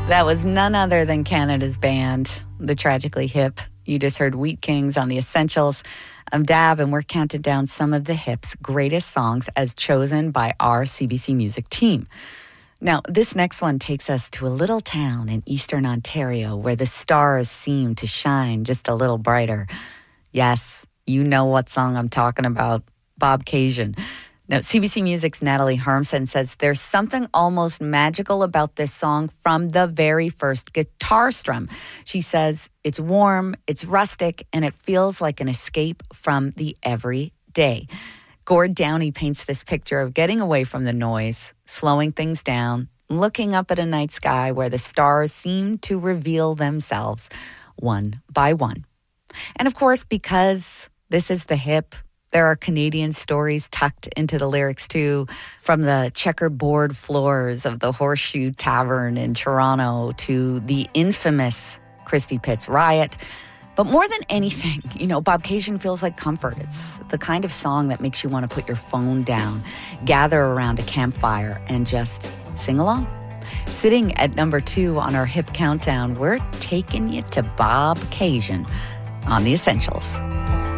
That was none other than Canada's band, the Tragically Hip. You just heard Wheat Kings on The Essentials. I'm Dab, and we're counting down some of the Hip's greatest songs as chosen by our CBC Music team. Now, this next one takes us to a little town in eastern Ontario where the stars seem to shine just a little brighter. Yes, you know what song I'm talking about, Bobcaygeon. Now, CBC Music's Natalie Harmson says there's something almost magical about this song from the very first guitar strum. She says it's warm, it's rustic, and it feels like an escape from the everyday. Gord Downey paints this picture of getting away from the noise, slowing things down, looking up at a night sky where the stars seem to reveal themselves one by one. And of course, because this is the Hip, there are Canadian stories tucked into the lyrics too, from the checkerboard floors of the Horseshoe Tavern in Toronto to the infamous Christie Pitts riot. But more than anything, Bobcaygeon feels like comfort. It's the kind of song that makes you want to put your phone down, gather around a campfire, and just sing along. Sitting at number 2 on our Hip Countdown, we're taking you to Bobcaygeon on The Essentials.